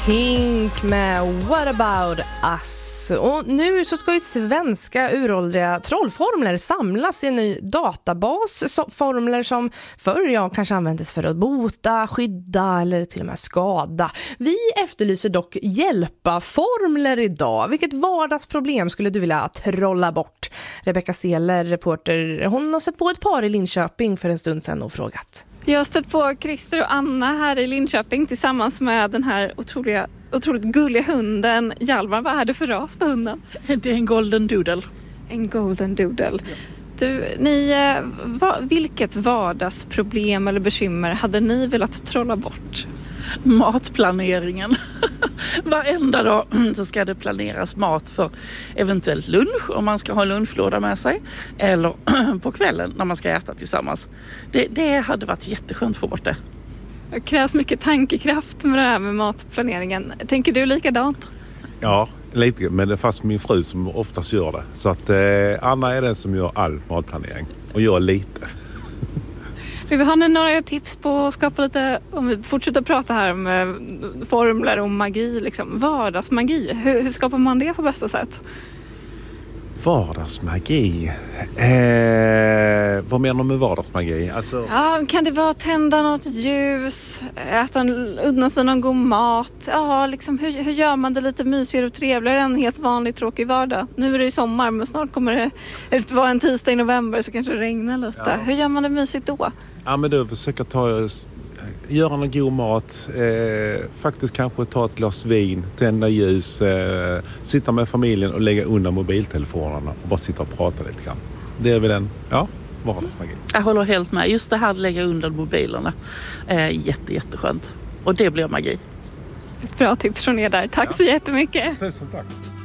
Pink med What About Us. Och nu så ska ju svenska uråldriga trollformler samlas i en ny databas. Formler som förr kanske användes för att bota, skydda eller till och med skada. Vi efterlyser dock hjälpa-formler idag. Vilket vardagsproblem skulle du vilja trolla bort? Rebecca Seeler, reporter, hon har sett på ett par i Linköping för en stund sedan och frågat. Jag har stött på Christer och Anna här i Linköping tillsammans med den här otroligt gulliga hunden Hjalmar. Vad är det för ras på hunden? Det är en golden doodle. En golden doodle. Du, vilket vardagsproblem eller bekymmer hade ni velat trolla bort? Matplaneringen. Varenda dag så ska det planeras mat för eventuellt lunch om man ska ha lunchlåda med sig. Eller på kvällen när man ska äta tillsammans. Det hade varit jätteskönt att få bort det. Det krävs mycket tankekraft med det här med matplaneringen. Tänker du likadant? Ja, lite. Men det är fast min fru som oftast gör det. Så att Anna är den som gör all matplanering. Och gör lite. Har ni några tips på att skapa lite, om vi fortsätter prata här med formler och magi, liksom, vardagsmagi. Hur skapar man det på bästa sätt? Vardagsmagi? Vad menar du med vardagsmagi? Alltså... Ja, kan det vara tända något ljus, unna sig någon god mat? Ja, liksom, hur gör man det lite mysigare och trevligare än en helt vanlig tråkig vardag? Nu är det ju sommar, men snart kommer det vara en tisdag i november så kanske det regnar lite. Ja. Hur gör man det mysigt då? Ja, men du försöker göra någon god mat, faktiskt kanske ta ett glas vin, tända ljus, sitta med familjen och lägga undan mobiltelefonerna och bara sitta och prata lite grann. Det är väl en, vardagsmagi. Jag håller helt med. Just det här att lägga undan mobilerna är jätteskönt. Och det blir magi. Ett bra tips från er där. Tack så jättemycket. Tusen tack.